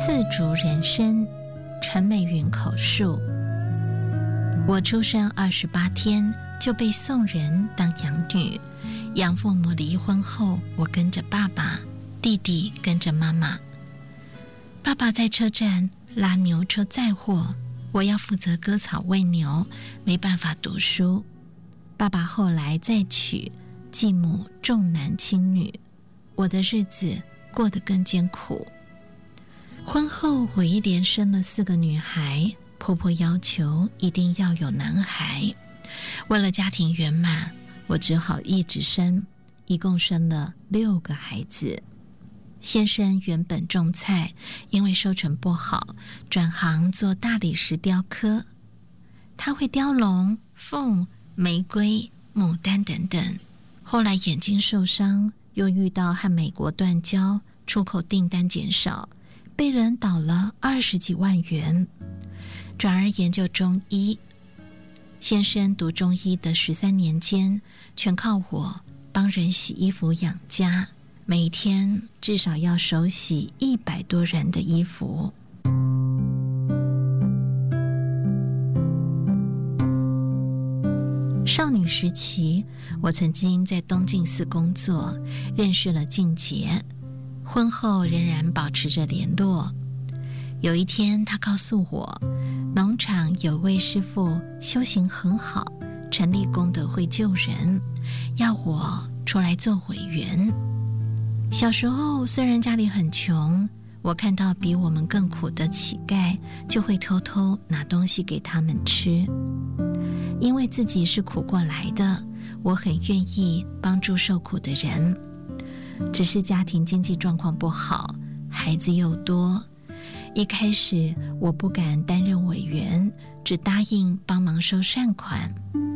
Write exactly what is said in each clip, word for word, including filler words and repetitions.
刺竹人生，陈美云口述。我出生二十八天就被送人当养女，养父母离婚后，我跟着爸爸，弟弟跟着妈妈。爸爸在车站拉牛车载货，我要负责割草喂牛，没办法读书。爸爸后来再娶，继母重男轻女，我的日子过得更艰苦。婚后我一连生了四个女孩，婆婆要求一定要有男孩，为了家庭圆满，我只好一直生，一共生了六个孩子。先生原本种菜，因为收成不好，转行做大理石雕刻。他会雕龙、凤、玫瑰、牡丹等等。后来眼睛受伤，又遇到和美国断交，出口订单减少，被人倒了二十几万元，转而研究中医。先生读中医的十三年间，全靠我帮人洗衣服养家，每天至少要手洗一百多人的衣服。少女时期，我曾经在东晋寺工作，认识了静杰，婚后仍然保持着联络。有一天，他告诉我，农场有位师傅修行很好，成立功德会救人，要我出来做委员。小时候虽然家里很穷，我看到比我们更苦的乞丐，就会偷偷拿东西给他们吃。因为自己是苦过来的，我很愿意帮助受苦的人。只是家庭经济状况不好，孩子又多，一开始我不敢担任委员，只答应帮忙收善款。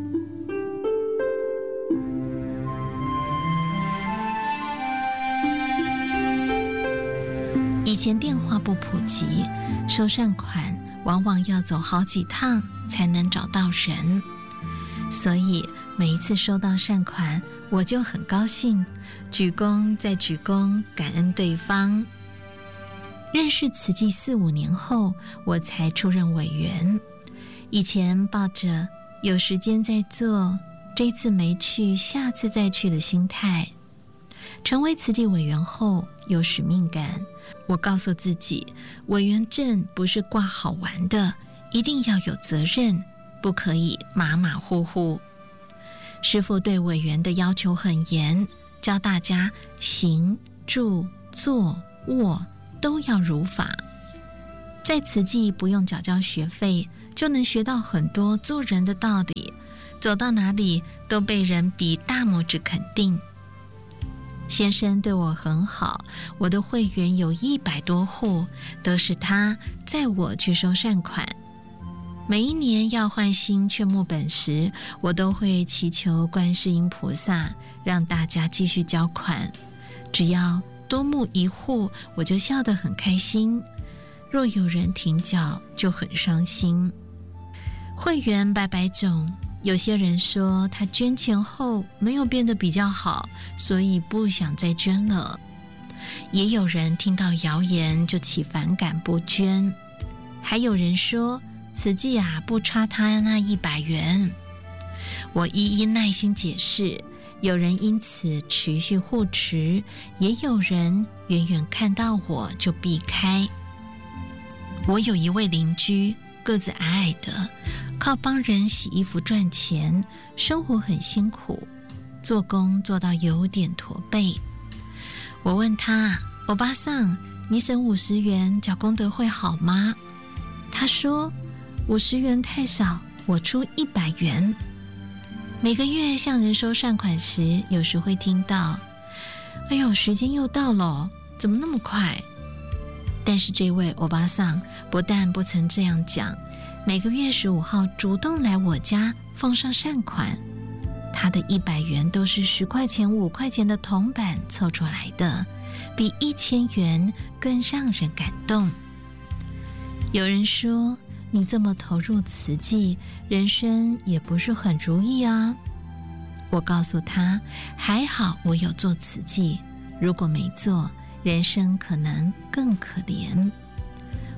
以前电话不普及，收善款往往要走好几趟才能找到人，所以每一次收到善款，我就很高兴，鞠躬再鞠躬，感恩对方。认识慈济四五年后，我才出任委员。以前抱着有时间再做，这次没去，下次再去的心态。成为慈济委员后，有使命感。我告诉自己，委员证不是挂好玩的，一定要有责任，不可以马马虎虎。师父对委员的要求很严，教大家行、住、坐、卧都要如法。在慈济不用缴交学费，就能学到很多做人的道理，走到哪里都被人比大拇指肯定。先生对我很好，我的会员有一百多户，都是他载我去收善款。每一年要换新劝募本时，我都会祈求观世音菩萨让大家继续交款。只要多募一户，我就笑得很开心；若有人停缴，就很伤心。会员百百种，有些人说他捐钱后没有变得比较好，所以不想再捐了。也有人听到谣言就起反感不捐。还有人说慈济啊不差他那一百元。我一一耐心解释，有人因此持续护持，也有人远远看到我就避开。我有一位邻居，个子矮矮的，靠帮人洗衣服赚钱，生活很辛苦，做工做到有点驼背。我问他，欧巴桑，你省五十元缴功德会好吗？他说，五十元太少，我出一百元。每个月向人收善款时，有时会听到，哎呦，时间又到了，怎么那么快？但是这位欧巴桑不但不曾这样讲，每个月十五号主动来我家奉上善款。他的一百元都是十块钱、五块钱的铜板凑出来的，比一千元更让人感动。有人说，你这么投入慈济，人生也不是很如意啊。我告诉他，还好我有做慈济，如果没做，人生可能更可怜。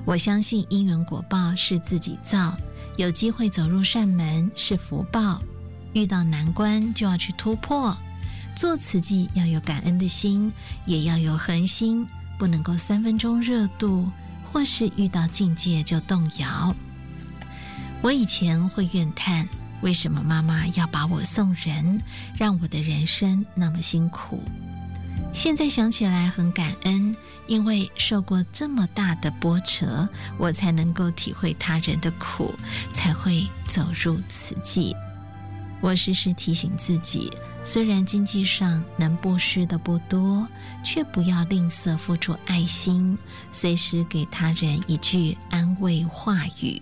我相信因缘果报是自己造，有机会走入善门是福报，遇到难关就要去突破。做慈济要有感恩的心，也要有恒心，不能够三分钟热度，或是遇到境界就动摇。我以前会怨叹，为什么妈妈要把我送人，让我的人生那么辛苦。现在想起来很感恩，因为受过这么大的波折，我才能够体会他人的苦，才会走入慈济。我时时提醒自己，虽然经济上能布施的不多，却不要吝啬付出爱心，随时给他人一句安慰话语。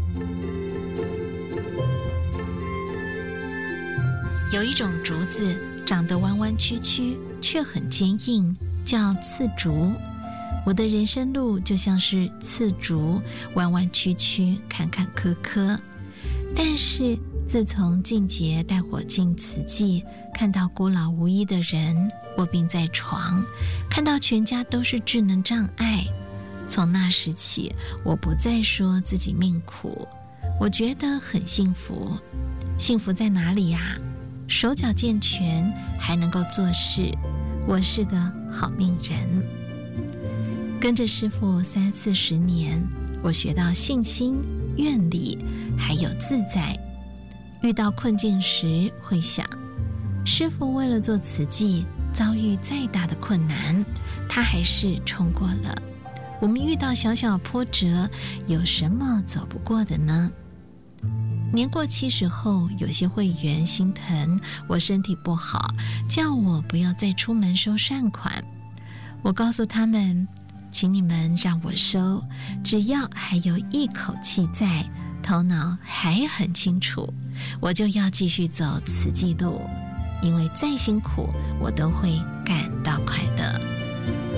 有一种竹子长得弯弯曲曲，却很坚硬，叫刺竹。我的人生路就像是刺竹，弯弯曲曲，坎坎坷坷。但是自从静节带我进慈济，看到孤老无依的人卧病在床，看到全家都是智能障碍，从那时起，我不再说自己命苦，我觉得很幸福。幸福在哪里呀？手脚健全，还能够做事，我是个好命人。跟着师父三四十年，我学到信心、愿力，还有自在。遇到困境时会想，师父为了做慈济，遭遇再大的困难，他还是冲过了。我们遇到小小波折，有什么走不过的呢？年过七十后，有些会员心疼我身体不好，叫我不要再出门收善款。我告诉他们，请你们让我收，只要还有一口气在，头脑还很清楚，我就要继续走慈济路，因为再辛苦，我都会感到快乐。